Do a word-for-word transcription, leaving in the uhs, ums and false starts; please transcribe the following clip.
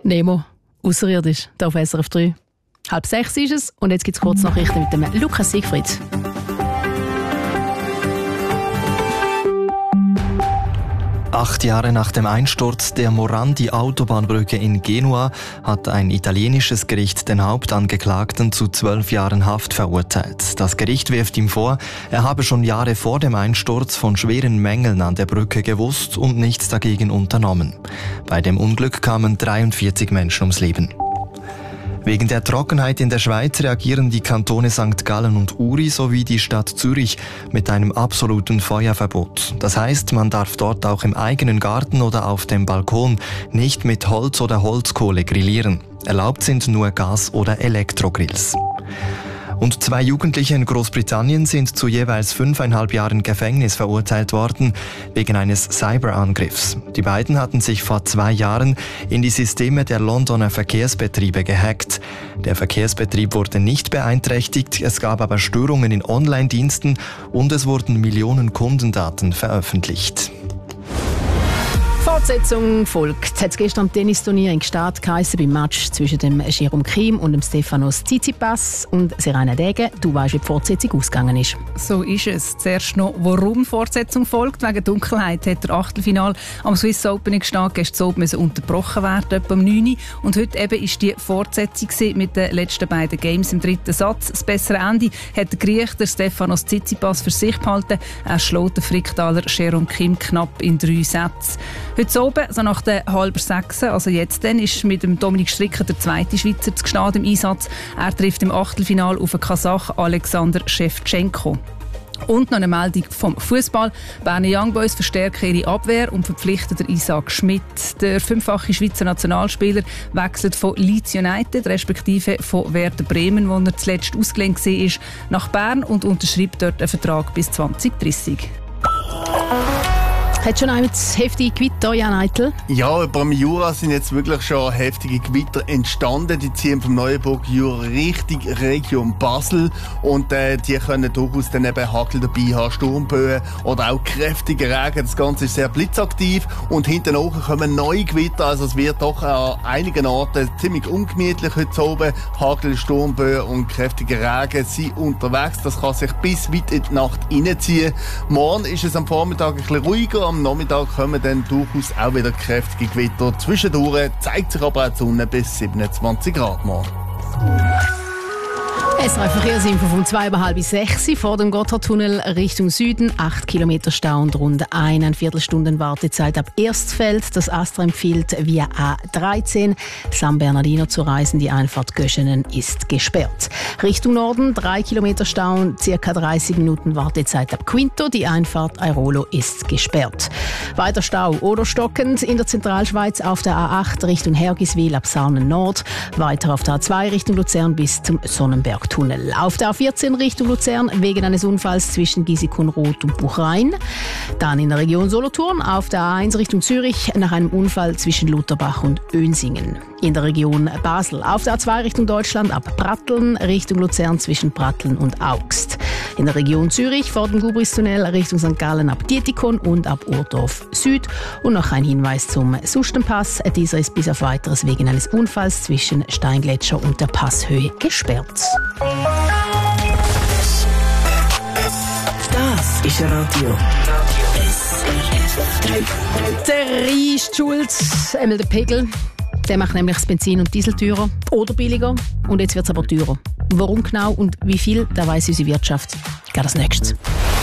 Nemo, außerirdisch, hier auf S R F drei. Halb sechs ist es und jetzt gibt es kurz Nachrichten mit dem Lukas Siegfried. Acht Jahre nach dem Einsturz der Morandi-Autobahnbrücke in Genua hat ein italienisches Gericht den Hauptangeklagten zu zwölf Jahren Haft verurteilt. Das Gericht wirft ihm vor, er habe schon Jahre vor dem Einsturz von schweren Mängeln an der Brücke gewusst und nichts dagegen unternommen. Bei dem Unglück kamen dreiundvierzig Menschen ums Leben. Wegen der Trockenheit in der Schweiz reagieren die Kantone Sankt Gallen und Uri sowie die Stadt Zürich mit einem absoluten Feuerverbot. Das heißt, man darf dort auch im eigenen Garten oder auf dem Balkon nicht mit Holz oder Holzkohle grillieren. Erlaubt sind nur Gas- oder Elektrogrills. Und zwei Jugendliche in Großbritannien sind zu jeweils fünfeinhalb Jahren Gefängnis verurteilt worden wegen eines Cyberangriffs. Die beiden hatten sich vor zwei Jahren in die Systeme der Londoner Verkehrsbetriebe gehackt. Der Verkehrsbetrieb wurde nicht beeinträchtigt, es gab aber Störungen in Online-Diensten und es wurden Millionen Kundendaten veröffentlicht. Fortsetzung folgt. Hat es gestern am Tennisturnier in Gstaad geheissen beim Match zwischen dem Jerome Kim und dem Stefanos Tsitsipas. Und Serena Degen, du weißt, wie die Fortsetzung ausgegangen ist. So ist es. Zuerst noch, warum Fortsetzung folgt. Wegen Dunkelheit hat der Achtelfinal am Swiss Open in Gstaad gestern Abend unterbrochen werden, etwa um neun Uhr. Und heute eben ist die Fortsetzung mit den letzten beiden Games im dritten Satz. Das bessere Ende hat der Griech, der Stefanos Tsitsipas, für sich behalten. Er schlägt den Fricktaler Jerome Kim knapp in drei Sätzen. Heute oben, so nach der halben sechs, also jetzt dann, ist mit dem Dominik Stricker der zweite Schweizer zu Gstaad im Einsatz. Er trifft im Achtelfinal auf den Kasach Alexander Schewtschenko. Und noch eine Meldung vom Fußball. Berner Young Boys verstärken ihre Abwehr und verpflichten den Isaac Schmidt. Der fünffache Schweizer Nationalspieler wechselt von Leeds United, respektive von Werder Bremen, wo er zuletzt ausgelehnt war, nach Bern und unterschreibt dort einen Vertrag bis zwanzig dreißig. Hat schon einmal heftige Gewitter, Jan Eitel? Ja, beim Jura sind jetzt wirklich schon heftige Gewitter entstanden. Die ziehen vom Neuenburg Jura Richtung Region Basel und äh, die können durchaus dann eben Hagel dabei haben, Sturmböen oder auch kräftige Regen. Das Ganze ist sehr blitzaktiv und hinten auch kommen neue Gewitter. Also es wird doch an einigen Orten ziemlich ungemütlich heute oben. Hagel, Sturmböen und kräftige Regen sind unterwegs. Das kann sich bis weit in die Nacht reinziehen. Morgen ist es am Vormittag ein bisschen ruhiger. Am Nachmittag kommen dann durchaus auch wieder kräftige Gewitter. Zwischendurch zeigt sich aber auch die Sonne bis siebenundzwanzig Grad morgen. Es war Verkehrsinfo von zwei über halb sechs vor dem Gotthardtunnel Richtung Süden. acht Kilometer Stau und rund eineinviertel Stunden Wartezeit ab Erstfeld. Das Astra empfiehlt via A dreizehn San Bernardino zu reisen. Die Einfahrt Göschenen ist gesperrt. Richtung Norden drei Kilometer Stau und ca. dreißig Minuten Wartezeit ab Quinto. Die Einfahrt Airolo ist gesperrt. Weiter Stau oder stockend in der Zentralschweiz auf der A acht Richtung Hergiswil ab Sarnen Nord. Weiter auf der A zwei Richtung Luzern bis zum Sonnenberg. Tunnel. Auf der A vierzehn Richtung Luzern wegen eines Unfalls zwischen Giesikunroth und Buchrein. Dann in der Region Solothurn auf der A eins Richtung Zürich nach einem Unfall zwischen Lutherbach und Önsingen. In der Region Basel auf der A zwei Richtung Deutschland ab Pratteln Richtung Luzern zwischen Pratteln und Augst. In der Region Zürich vor dem Gubristunnel Richtung Sankt Gallen ab Dietikon und ab Urdorf Süd. Und noch ein Hinweis zum Sustenpass. Dieser ist bis auf Weiteres wegen eines Unfalls zwischen Steingletscher und der Passhöhe gesperrt. Das ist Radio. Der Rhein ist schuld, einmal der Pegel. Der macht nämlich das Benzin und Diesel teurer oder billiger. Und jetzt wird es aber teurer. Warum genau und wie viel, da weiss unsere Wirtschaft. Geht als nächstes.